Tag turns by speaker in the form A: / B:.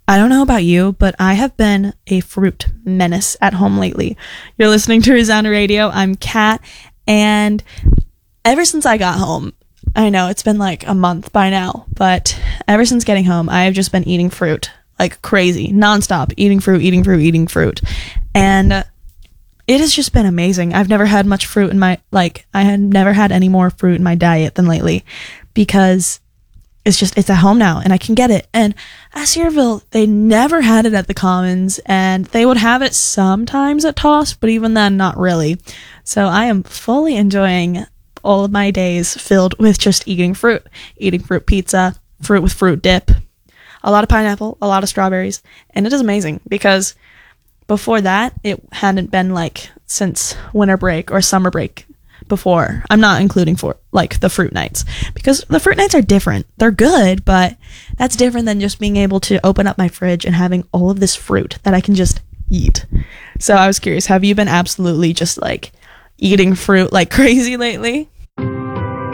A: I don't know about you, but I have been a fruit menace at home lately. You're listening to Resound Radio. I'm Kat, and ever since I got home, I know it's been like a month by now, but ever since getting home, I have just been eating fruit like crazy, nonstop, eating fruit. And it has just been amazing. I've never had much fruit in my, I had never had any more fruit in my diet than lately because it's at home now and I can get it. And at Cedarville, they never had it at the Commons, and they would have it sometimes at Toss, but even then, not really. So I am fully enjoying all of my days filled with just eating fruit pizza, fruit with fruit dip, a lot of pineapple, a lot of strawberries, and it is amazing because before that, it hadn't been since winter break or summer break before. I'm not including for the fruit nights, because the fruit nights are different. They're good, but that's different than just being able to open up my fridge and having all of this fruit that I can just eat. So I was curious, have you been absolutely just eating fruit like crazy lately?